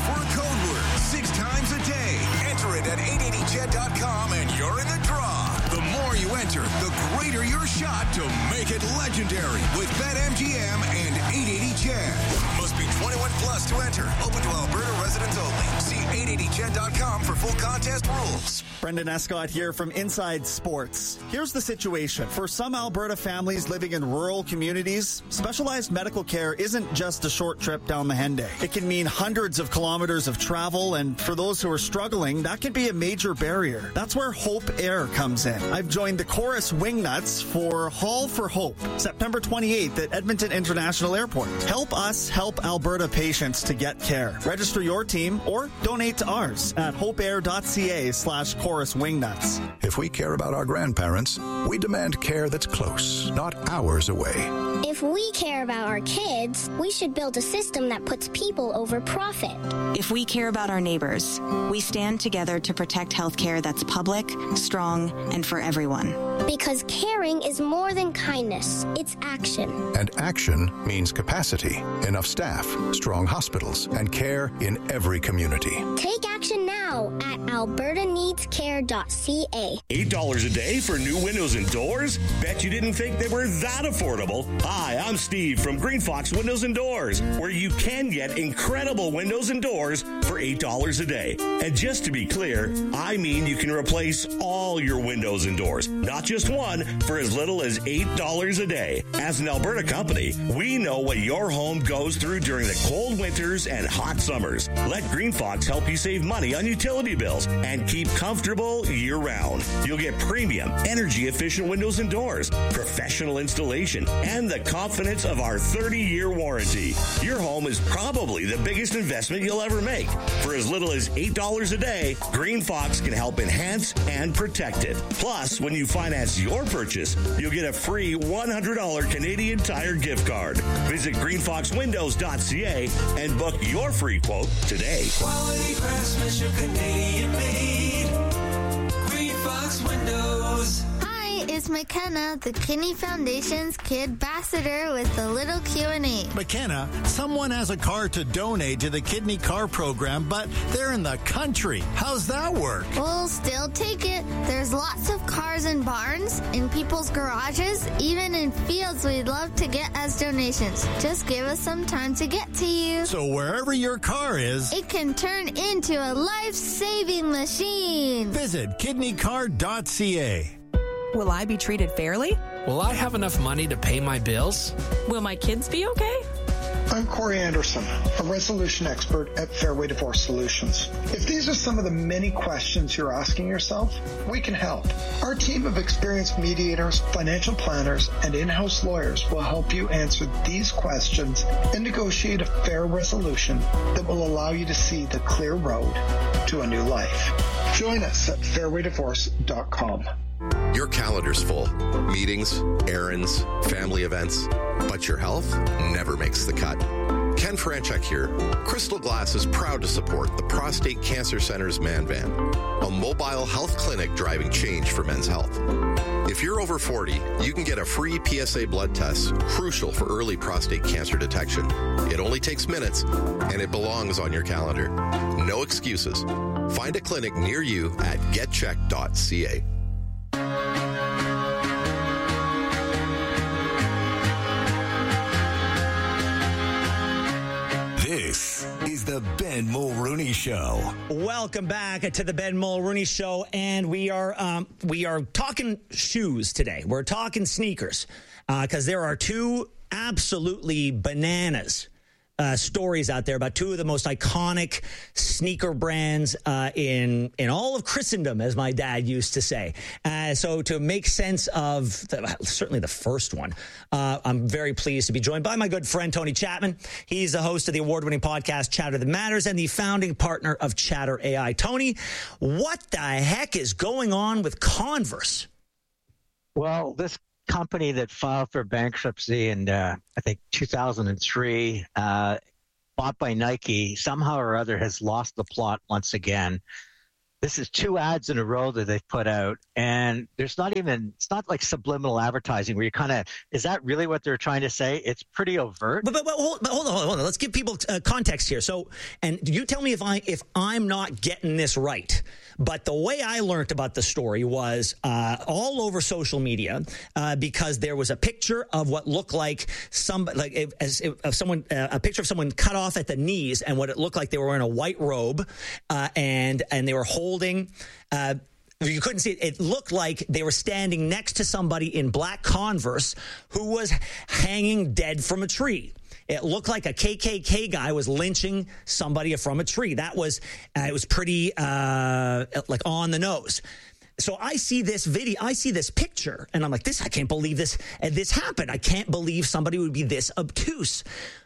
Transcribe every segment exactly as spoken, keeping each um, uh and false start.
for a code word six times a day. Enter it at eight eighty ched dot com and you're in the draw. The more you enter, the greater your shot to make it legendary with BetMGM and eight eighty ched. Must be twenty-one plus to enter. Open to Alberta residents only. See eight eighty ched dot com for full contest rules. Brendan Escott here from Inside Sports. Here's the situation. For some Alberta families living in rural communities, specialized medical care isn't just a short trip down the Henday. It can mean hundreds of kilometers of travel, and for those who are struggling, that can be a major barrier. That's where Hope Air comes in. I've joined the Chorus Wingnuts for Haul for Hope, September twenty-eighth at Edmonton International Airport. Help us help Alberta patients to get care. Register your team or donate to ours at hopeair.ca slash Chorus Wingnuts. If we care about our grandparents, we demand care that's close, not hours away. If we care about our kids, we should build a system that puts people over profit. If we care about our neighbors, we stand together to protect healthcare that's public, strong, and for everyone. Because caring is more than kindness, it's action. And action means capacity, enough staff, strong hospitals, and care in every community. Take action now at alberta needs care dot c a. eight dollars a day for new windows and doors? Bet you didn't think they were that affordable. Hi, I'm Steve from Green Fox Windows and Doors, where you can get incredible windows and doors for eight dollars a day. And just to be clear, I mean you can replace all your windows and doors, not just one, for as little as eight dollars a day. As an Alberta company, we know what your home goes through during the cold winters and hot summers. Let Green Fox help you save money on utility bills and keep comfortable year-round. You'll get premium, energy-efficient windows and doors, professional installation, and the confidence of our thirty-year warranty. Your home is probably the biggest investment you'll ever make. For as little as eight dollars a day, Green Fox can help enhance and protect it. Plus, when you finance your purchase, you'll get a free one hundred dollars Canadian Tire gift card. Visit green fox windows dot c a and book your free quote today. Quality craftsmanship, Canadian made. Green Fox Windows. Hi, it's McKenna, the Kinney Foundation's Kid Ambassador with a little Q and A. McKenna, someone has a car to donate to the Kidney Car Program, but they're in the country. How's that work? We'll still take it. There's lots of cars in barns, in people's garages, even in fields we'd love to get as donations. Just give us some time to get to you. So wherever your car is, it can turn into a life-saving machine. Visit kidney car dot c a. Will I be treated fairly? Will I have enough money to pay my bills? Will my kids be okay? I'm Corey Anderson, a resolution expert at Fairway Divorce Solutions. If these are some of the many questions you're asking yourself, we can help. Our team of experienced mediators, financial planners, and in-house lawyers will help you answer these questions and negotiate a fair resolution that will allow you to see the clear road to a new life. Join us at fairway divorce dot com. Your calendar's full. Meetings, errands, family events. But your health never makes the cut. Ken Franchuk here. Crystal Glass is proud to support the Prostate Cancer Center's Man Van, a mobile health clinic driving change for men's health. If you're over forty, you can get a free P S A blood test, crucial for early prostate cancer detection. It only takes minutes, and it belongs on your calendar. No excuses. Find a clinic near you at get check dot c a. This is the Ben Mulrooney Show. Welcome back to the Ben Mulrooney Show, and we are um, we are talking shoes today. We're talking sneakers because uh, there are two absolutely bananas uh, stories out there about two of the most iconic sneaker brands uh, in in all of Christendom, as my dad used to say. Uh, so to make sense of the, certainly the first one, uh, I'm very pleased to be joined by my good friend Tony Chapman. He's the host of the award-winning podcast Chatter That Matters and the founding partner of Chatter A I. Tony, what the heck is going on with Converse? Well, this company that filed for bankruptcy in, uh, I think, two thousand three, uh, bought by Nike, somehow or other has lost the plot once again. this is two ads in a row that they've put out, and there's not even, it's not like subliminal advertising where you kind of, is that really what they're trying to say? It's pretty overt. But, but, but, hold, but hold on, hold on. Let's give people uh, context here. So, and you tell me if I if I'm not getting this right. But the way I learned about the story was uh, all over social media uh, because there was a picture of what looked like some like if, as if, of someone uh, a picture of someone cut off at the knees, and what it looked like they were wearing a white robe uh, and and they were holding. Uh, You couldn't see it. It looked like they were standing next to somebody in black Converse who was hanging dead from a tree. It looked like a K K K guy was lynching somebody from a tree. That was, uh, it was pretty, uh, like on the nose. So I see this video, I see this picture, and I'm like, this, I can't believe this, uh, this happened. I can't believe somebody would be this obtuse.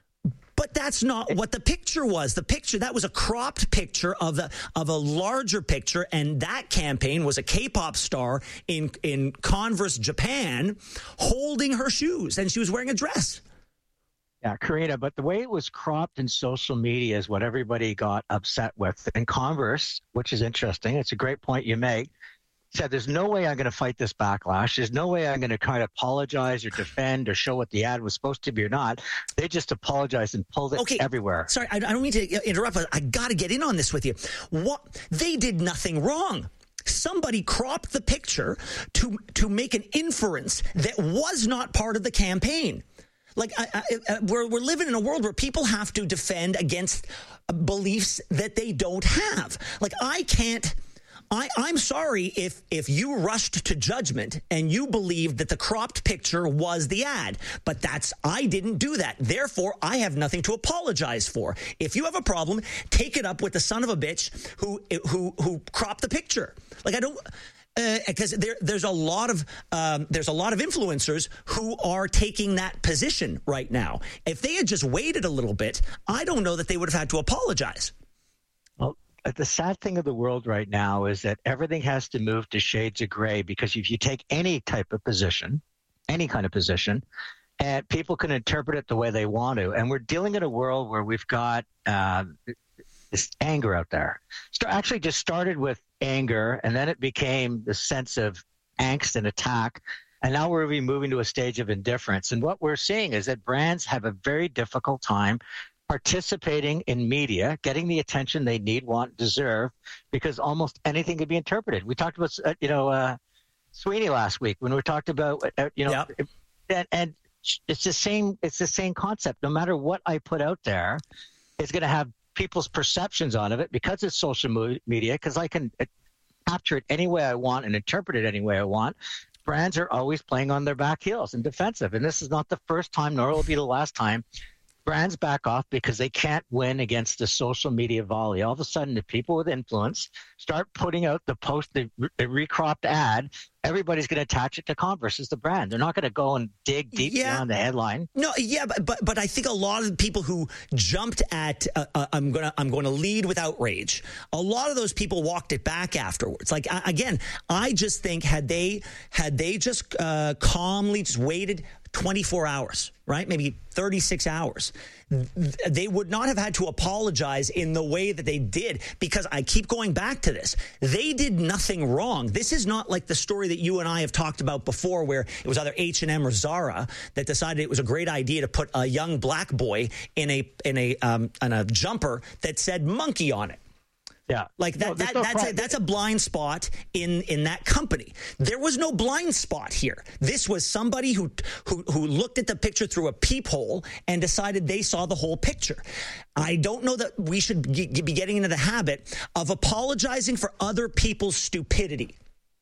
But that's not what the picture was. The picture, that was a cropped picture of the of a larger picture, and that campaign was a K-pop star in in Converse, Japan, holding her shoes, and she was wearing a dress. Yeah, Karina, but the way it was cropped in social media is what everybody got upset with. And Converse, which is interesting, it's a great point you make, said there's no way I'm going to fight this backlash. There's no way I'm going to kind of apologize or defend or show what the ad was supposed to be or not. They just apologized and pulled it okay, everywhere. Sorry, I, I don't mean to interrupt, but I got to get in on this with you. What they did nothing wrong. Somebody cropped the picture to to make an inference that was not part of the campaign. Like, I, I, we're, we're living in a world where people have to defend against beliefs that they don't have. Like, I can't... I, I'm sorry if if you rushed to judgment and you believed that the cropped picture was the ad, but that's I didn't do that. Therefore, I have nothing to apologize for. If you have a problem, take it up with the son of a bitch who who who cropped the picture. Like I don't. Because uh, there, there's a lot of um, there's a lot of influencers who are taking that position right now. If they had just waited a little bit, I don't know that they would have had to apologize. Well, the sad thing of the world right now is that everything has to move to shades of gray, because if you take any type of position, any kind of position, and people can interpret it the way they want to, and we're dealing in a world where we've got uh, this anger out there. So actually just started with anger, and then it became the sense of angst and attack, and now we're really moving to a stage of indifference. And what we're seeing is that brands have a very difficult time participating in media, getting the attention they need, want, deserve, because almost anything could be interpreted. We talked about, uh, you know, uh, Sweeney last week when we talked about, uh, you know, yep. and, and it's the same. It's the same concept. No matter what I put out there, it's going to have people's perceptions on of it because it's social media. Because I can capture it any way I want and interpret it any way I want. Brands are always playing on their back heels and defensive, and this is not the first time, nor will it be the last time. Brands back off because they can't win against the social media volley. All of a sudden, the people with influence start putting out the post, the, the recropped ad. Everybody's going to attach it to Converse as the brand. They're not going to go and dig deep yeah. beyond the headline. No, yeah, but, but but I think a lot of the people who jumped at uh, uh, I'm gonna I'm going to lead with outrage. A lot of those people walked it back afterwards. Like I, again, I just think had they had they just uh, calmly just waited twenty-four hours, right? Maybe thirty-six hours. They would not have had to apologize in the way that they did, because I keep going back to this. They did nothing wrong. This is not like the story that you and I have talked about before, where it was either H and M or Zara that decided it was a great idea to put a young black boy in a in a um, in a jumper that said monkey on it. Yeah, like that. No, that no that's a, that's a blind spot in, in that company. There was no blind spot here. This was somebody who who who looked at the picture through a peephole and decided they saw the whole picture. I don't know that we should be getting into the habit of apologizing for other people's stupidity.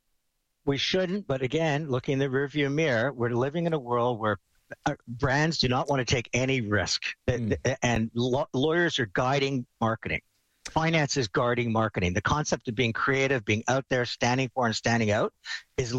We shouldn't, but again, looking in the rearview mirror, we're living in a world where brands do not want to take any risk, mm. and lawyers are guiding marketing. Finance is guarding marketing. The concept of being creative, being out there, standing for and standing out is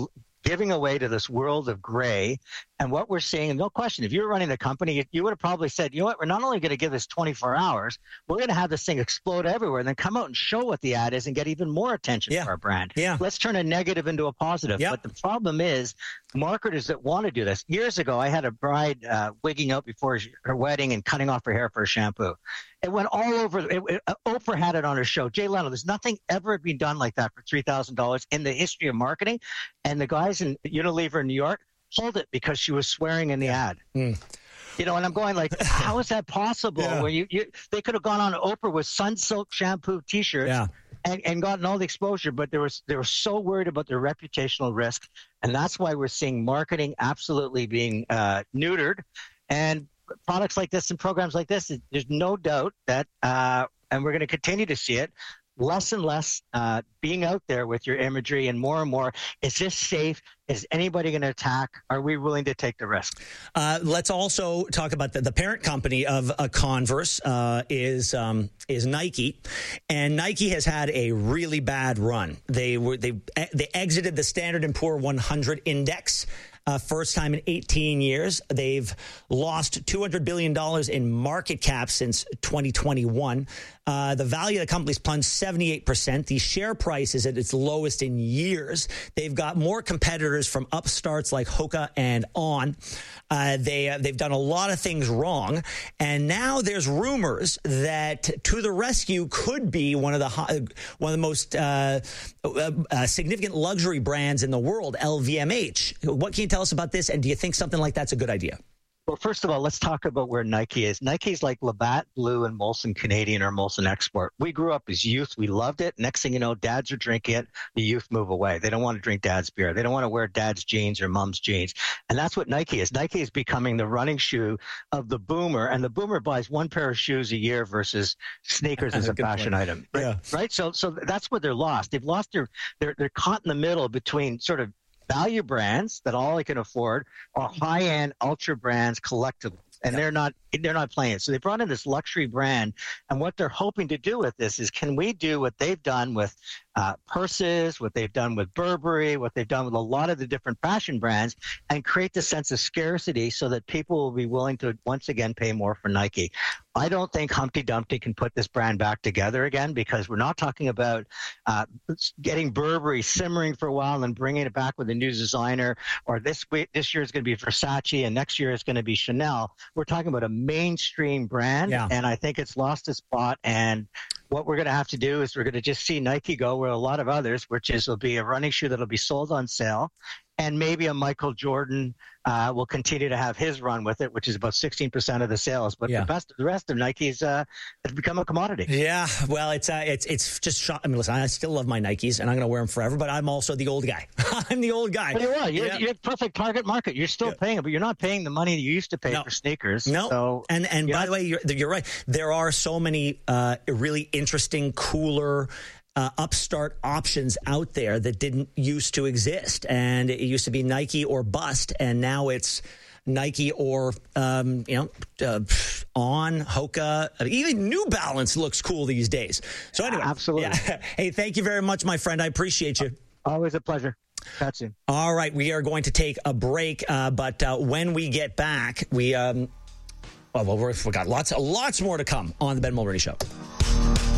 giving away to this world of gray. And what we're seeing, and no question, if you were running the company, you would have probably said, you know what, we're not only going to give this twenty-four hours, we're going to have this thing explode everywhere and then come out and show what the ad is and get even more attention yeah. for our brand. Yeah. Let's turn a negative into a positive. Yep. But the problem is marketers that want to do this. Years ago, I had a bride uh, wigging out before her wedding and cutting off her hair for a shampoo. It went all over. It, it, uh, Oprah had it on her show. Jay Leno, there's nothing ever been done like that for three thousand dollars in the history of marketing. And the guys in Unilever in New York pulled it because she was swearing in the ad. Mm. You know, and I'm going like, how is that possible? Yeah. Where you, you they could have gone on Oprah with Sunsilk shampoo T-shirts yeah. and, and gotten all the exposure, but there was they were so worried about their reputational risk, and that's why we're seeing marketing absolutely being uh, neutered. And products like this and programs like this, there's no doubt that, uh, and we're going to continue to see it. Less and less uh, being out there with your imagery, and more and more, is this safe? Is anybody going to attack? Are we willing to take the risk? Uh, let's also talk about the, the parent company of uh, Converse uh, is um, is Nike, and Nike has had a really bad run. They were they they exited the Standard and Poor one hundred index. Uh, first time in eighteen years. They've lost two hundred billion dollars in market cap since twenty twenty-one. Uh, the value of the company's plunged seventy-eight percent. The share price is at its lowest in years. They've got more competitors from upstarts like Hoka and On. Uh, they, uh, they've done a lot of things wrong. And now there's rumors that To the Rescue could be one of the high, one of the most uh, uh, significant luxury brands in the world, L V M H. What can you tell us about this? And do you think something like that's a good idea? Well, first of all, let's talk about where Nike is. Nike's like Labatt Blue and Molson Canadian or Molson Export. We grew up as youth. We loved it. Next thing you know, dads are drinking it. The youth move away. They don't want to drink dad's beer. They don't want to wear dad's jeans or mom's jeans. And that's what Nike is. Nike is becoming the running shoe of the boomer. And the boomer buys one pair of shoes a year versus sneakers as a fashion point. item. Right? Yeah. Right? So so that's where they're lost. They've lost their, they're, they're caught in the middle between sort of value brands that all they can afford or high-end ultra brands collectively. And they're not they're not playing. So they brought in this luxury brand. And what they're hoping to do with this is, can we do what they've done with uh, purses, what they've done with Burberry, what they've done with a lot of the different fashion brands, and create the sense of scarcity so that people will be willing to once again pay more for Nike. I don't think Humpty Dumpty can put this brand back together again, because we're not talking about uh, getting Burberry simmering for a while and bringing it back with a new designer, or this week, this year is going to be Versace and next year is going to be Chanel. We're talking about a mainstream brand, yeah. and I think it's lost its spot. And what we're going to have to do is we're going to just see Nike go where a lot of others, which is will be a running shoe that'll be sold on sale. And maybe a Michael Jordan uh, will continue to have his run with it, which is about sixteen percent of the sales. But yeah. the best, the rest of Nike's uh, has become a commodity. Yeah, well, it's uh, it's it's just shot. I mean, listen, I still love my Nikes, and I'm going to wear them forever. But I'm also the old guy. I'm the old guy. But you are. You're, yeah. you're perfect target market. You're still yeah. paying it, but you're not paying the money you used to pay no. for sneakers. No. So, and and by not- the way, you're, you're right. There are so many uh, really interesting, cooler. Uh, upstart options out there that didn't used to exist, and it used to be Nike or bust, and now it's Nike or um, you know uh, On, Hoka, even New Balance looks cool these days. So anyway, absolutely. Yeah. Hey, thank you very much, my friend. I appreciate you. Always a pleasure. Chat soon. All right, we are going to take a break, uh, but uh, when we get back, we um, oh, well, we've got lots, lots more to come on the Ben Mulroney Show.